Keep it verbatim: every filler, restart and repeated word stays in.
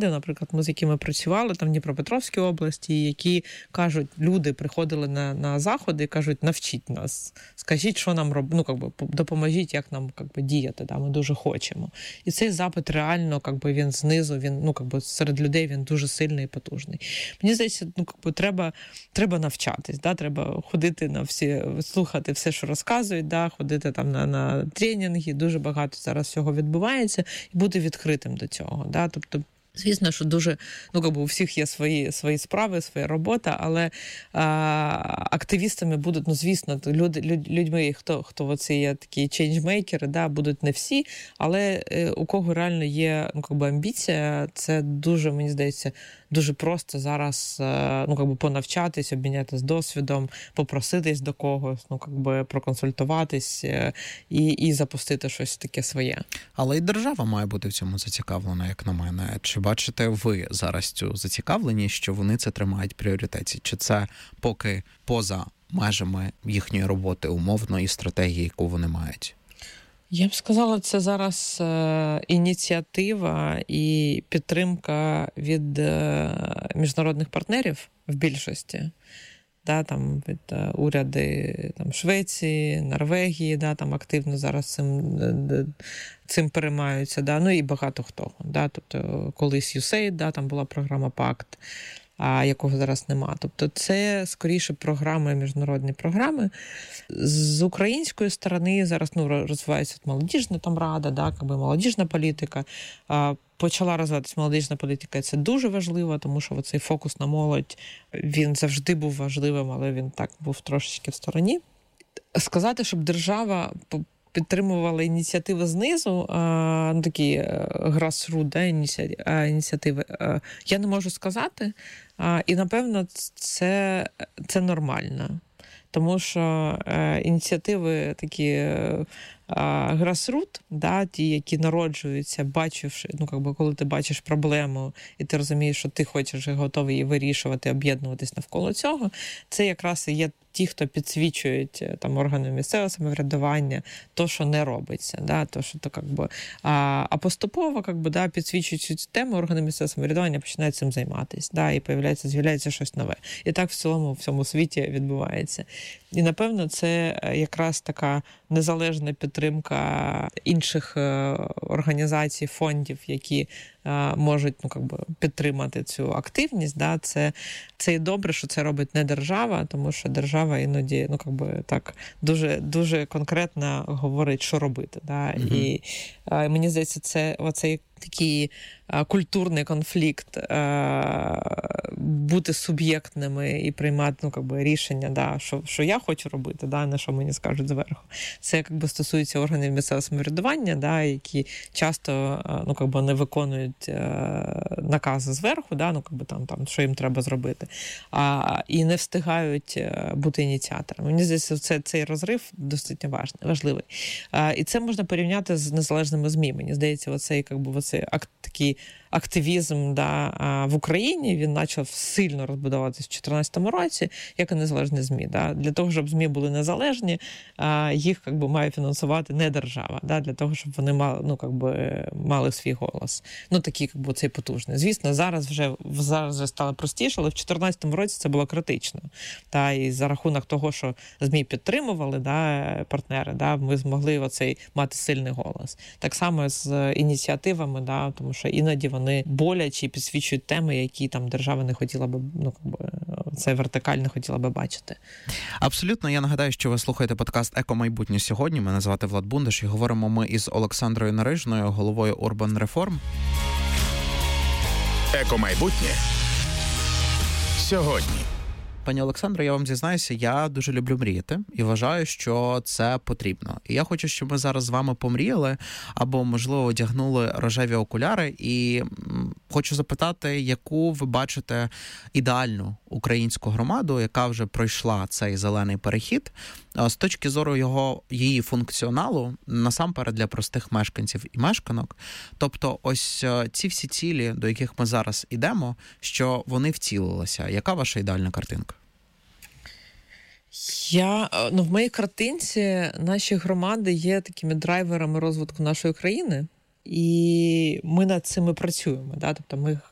громади, наприклад, ми з якими працювали там в Дніпропетровській області, які кажуть, люди приходили на, на заходи і кажуть, навчіть нас, скажіть, що нам робити, ну, якби, допоможіть, як нам якби, діяти, да, ми дуже хочемо. І цей запит реально, якби, він знизу, він, ну, якби, серед людей він дуже сильний і потужний. Мені здається, ну, якби, треба, треба навчатись, да, треба ходити на всі, слухати все, що розказують, да, ходити там на, на тренінги, дуже багато зараз всього відбувається, і бути відкритим до цього. Да? Тобто, звісно, що дуже, ну, якби у всіх є свої, свої справи, своя робота, але а, активістами будуть, ну, звісно, люди, люд, людьми, хто, хто оці є такі чейнджмейкери, да, будуть не всі, але е, у кого реально є, ну, якби амбіція, це дуже, мені здається, дуже просто зараз, е, ну, якби понавчатись, обмінятись досвідом, попроситись до когось, ну, якби проконсультуватись е, і, і запустити щось таке своє. Але і держава має бути в цьому зацікавлена, як на мене. Чи бачите ви зараз цю зацікавленість, що вони це тримають в пріоритеті? Чи це поки поза межами їхньої роботи умовної стратегії, яку вони мають? Я б сказала, це зараз е, ініціатива і підтримка від е, міжнародних партнерів в більшості. Да, там від е, уряди там, Швеції, Норвегії, да, там активно зараз цим, цим переймаються, да, ну і багато хто. Да, тобто колись ю ес ей ай ді, да, там була програма ПАКТ, а якого зараз нема. Тобто це, скоріше, програми, міжнародні програми. З української сторони зараз, ну, розвивається молодіжна там рада, да, якби молодіжна політика. Почала розвиватися молодіжна політика, і це дуже важливо, тому що цей фокус на молодь, він завжди був важливим, але він так був трошечки в стороні. Сказати, щоб держава підтримувала ініціативи знизу, ну, такі grassroots, да, ініціативи, я не можу сказати. І, напевно, це, це нормально. Тому що е, ініціативи такі е, grassroots, да, ті, які народжуються, бачивши, ну, якби, коли ти бачиш проблему, і ти розумієш, що ти хочеш і готовий її вирішувати, об'єднуватись навколо цього, це якраз і є ті, хто підсвічують там органи місцевого самоврядування, то, що не робиться, да, то, що то, якби, а, а поступово, якби, да, підсвічують цю тему, органи місцевого самоврядування починають цим займатися, да, і появляється, з'являється щось нове. І так в цілому в всьому світі відбувається. І, напевно, це якраз така незалежна підтримка інших організацій, фондів, які можуть, ну, якби, підтримати цю активність. Да? Це, це і добре, що це робить не держава, тому що держава іноді, ну, якби, так, дуже, дуже конкретно говорить, що робити. Да? Mm-hmm. І а, мені здається, це оцей такий а, культурний конфлікт, а, бути суб'єктними і приймати, ну, якби, рішення, да, що, що я хочу робити, да, не що мені скажуть зверху. Це, якби, стосується органів місцевого самоврядування, да, які часто, ну, якби, не виконують а, накази зверху, да, ну, якби, там, там, що їм треба зробити, а, і не встигають бути ініціаторами. Мені здається, це, цей розрив досить важливий. А, і це можна порівняти з незалежними ЗМІ. Мені здається, оцей, якби, оцей акт, такий активізм, да, в Україні, він почав сильно розбудовуватися в дві тисячі чотирнадцятому році, як і незалежні ЗМІ. Да. Для того, щоб ЗМІ були незалежні, їх, якби, має фінансувати не держава, да, для того, щоб вони мали, ну, якби, мали свій голос. Ну, такий, якби, цей потужний. Звісно, зараз вже, зараз вже стало простіше, але в дві тисячі чотирнадцятому році це було критично. Да, і за рахунок того, що ЗМІ підтримували, да, партнери, да, ми змогли оцей мати сильний голос. Так само з ініціативами, да, тому що іноді вони Вони боляче підсвічують теми, які там держава не хотіла би, ну, це вертикаль не хотіла би бачити. Абсолютно. Я нагадаю, що ви слухаєте подкаст «Еко-майбутнє» сьогодні. Мене звати Влад Бундаш і говоримо ми із Олександрою Нарижною, головою Urban Reform. «Еко-майбутнє» сьогодні. Пані Олександро, я вам зізнаюся, я дуже люблю мріяти і вважаю, що це потрібно. І я хочу, щоб ми зараз з вами помріяли або, можливо, одягнули рожеві окуляри. І хочу запитати, яку ви бачите ідеальну українську громаду, яка вже пройшла цей зелений перехід, з точки зору його, її функціоналу, насамперед для простих мешканців і мешканок. Тобто ось ці всі цілі, до яких ми зараз ідемо, що вони втілилися. Яка ваша ідеальна картинка? Я, ну, в моїй картинці наші громади є такими драйверами розвитку нашої країни, і ми над цим і працюємо. Да? Тобто ми